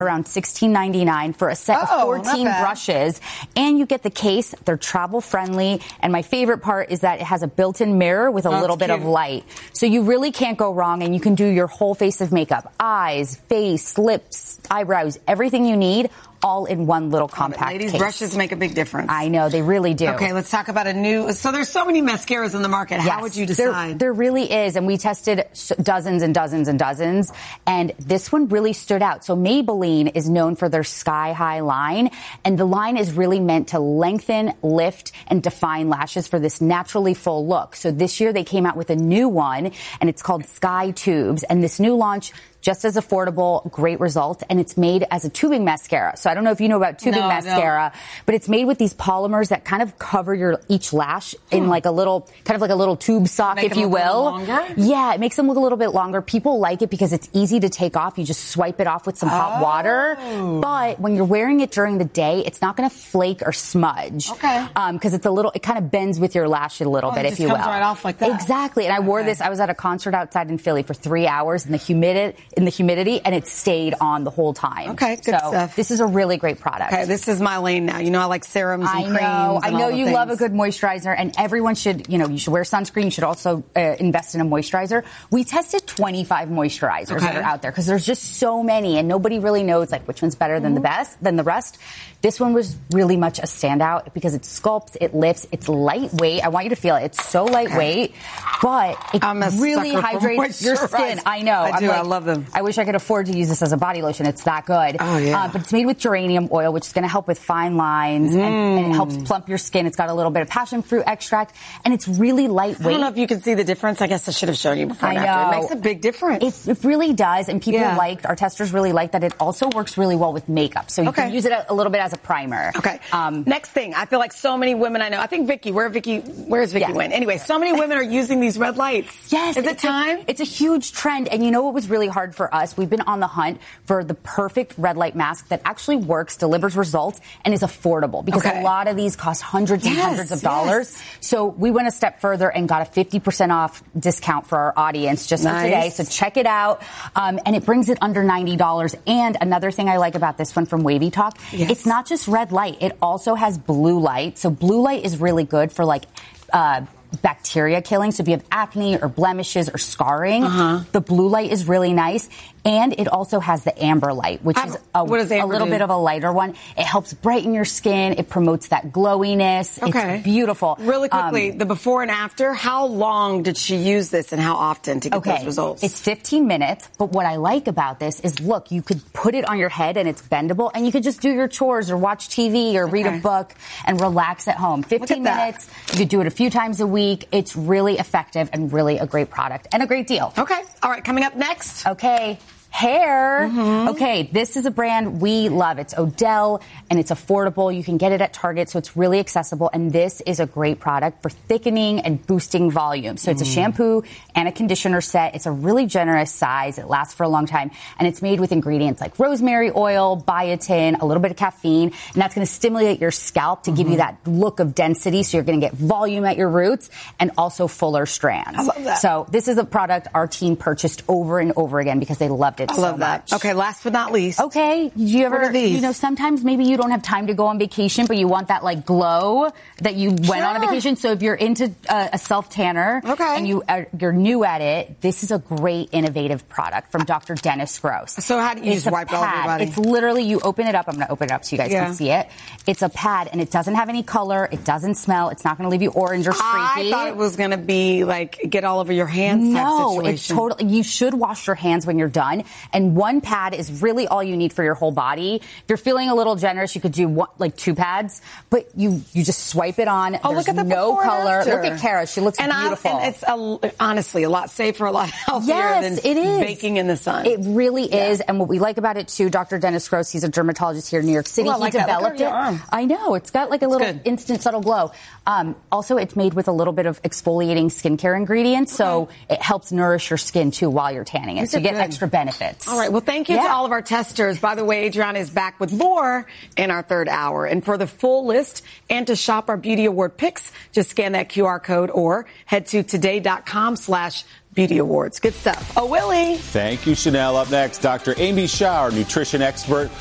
around $16.99 for a set of 14 brushes, and you get the case. They're travel friendly, and my favorite part is that it has a built-in mirror with a little bit of light, so you really can't go wrong, and you can do your whole face of makeup, eyes, face, lips, eyebrows, everything you need, all in one little compact Ladies, case. brushes make a big difference. I know, they really do. Okay, let's talk about so there's so many mascaras in the market. Yes, how would you decide? There really is, and we tested dozens and dozens and dozens, and this one really stood out. So Maybelline is known for their Sky High line, and the line is really meant to lengthen, lift, and define lashes for this naturally full look. So this year they came out with a new one, and it's called Sky Tubes, and this new launch, just as affordable, great result, and it's made as a tubing mascara. So I don't know if you know about tubing mascara, but it's made with these polymers that kind of cover each lash in like a little, kind of like a little tube sock, if you will. Longer? Yeah, it makes them look a little bit longer. People like it because it's easy to take off. You just swipe it off with some hot water. But when you're wearing it during the day, it's not going to flake or smudge. Okay. Because it's it kind of bends with your lash a little bit, if you will. It just comes right off like that. Exactly. And I wore this. I was at a concert outside in Philly for 3 hours in the humidity, and it stayed on the whole time. Okay, good stuff. This is a really great product. Okay, this is my lane now. You know, I like serums and creams. I know you love a good moisturizer, and everyone should, you should wear sunscreen. You should also invest in a moisturizer. We tested 25 moisturizers that are out there because there's just so many, and nobody really knows like which one's better than the rest. This one was really much a standout because it sculpts, it lifts, it's lightweight. I want you to feel it. It's so lightweight, but it really hydrates your skin. I know. I love them. I wish I could afford to use this as a body lotion. It's that good. Oh, yeah. But it's made with geranium oil, which is going to help with fine lines, and it helps plump your skin. It's got a little bit of passion fruit extract, and it's really lightweight. I don't know if you can see the difference. I guess I should have shown you before and after. It makes a big difference. It really does, and people our testers really like that it also works really well with makeup. So you can use it a little bit as a primer. Okay. Next thing, I feel like so many women I know. I think Vicky, where's Vicky went? Anyway, so many women are using these red lights. Yes. Is it time? It's a huge trend, and you know what was really hard for us? We've been on the hunt for the perfect red light mask that actually works, delivers results, and is affordable because a lot of these cost hundreds and hundreds of dollars. So we went a step further and got a 50% off discount for our audience just for today. So check it out. And it brings it under $90. And another thing I like about this one from Wavy Talk, it's not just red light. It also has blue light. So blue light is really good for like bacteria killing. So if you have acne or blemishes or scarring, the blue light is really nice. And it also has the amber light, which is a little bit of a lighter one. It helps brighten your skin. It promotes that glowiness. Okay. It's beautiful. Really quickly, the before and after, how long did she use this and how often to get those results? It's 15 minutes, but what I like about this is, look, you could put it on your head and it's bendable, and you could just do your chores or watch TV or read a book and relax at home. 15 minutes. You could do it a few times a week. It's really effective and really a great product and a great deal. Okay. All right. Coming up next. Okay. Hair. Okay, this is a brand we love. It's Odell, and it's affordable. You can get it at Target, so it's really accessible. And this is a great product for thickening and boosting volume. So it's a shampoo and a conditioner set. It's a really generous size. It lasts for a long time. And it's made with ingredients like rosemary oil, biotin, a little bit of caffeine. And that's going to stimulate your scalp to give you that look of density. So you're going to get volume at your roots and also fuller strands. I love that. So this is a product our team purchased over and over again because they loved it. I love that. Okay, last but not least. Okay, do you ever, what are these? Sometimes maybe you don't have time to go on vacation, but you want that like glow that you went on a vacation. So if you're into a self tanner and you're new at it, this is a great innovative product from Dr. Dennis Gross. So how do you just wipe it all over your body? It's literally, you open it up. I'm going to open it up so you guys can see it. It's a pad, and it doesn't have any color. It doesn't smell. It's not going to leave you orange or streaky. I thought it was going to be like get all over your hands type situation. It's totally, you should wash your hands when you're done. And one pad is really all you need for your whole body. If you're feeling a little generous, you could do two pads, but you just swipe it on. Oh, There's look at the no color. Look at Kara. She looks beautiful. And it's honestly a lot safer, a lot healthier than baking in the sun. It really is. And what we like about it too, Dr. Dennis Gross, he's a dermatologist here in New York City. He developed it. I know. It's got like a little instant subtle glow. Also, it's made with a little bit of exfoliating skincare ingredients, so it helps nourish your skin too while you're tanning it. So you get extra benefits. All right. Well, thank you to all of our testers. By the way, Adriana is back with more in our third hour. And for the full list and to shop our Beauty Award picks, just scan that QR code or head to today.com/beauty Beauty Awards. Good stuff. Oh, Willie. Thank you, Chanel. Up next, Dr. Amy Shah, our nutrition expert,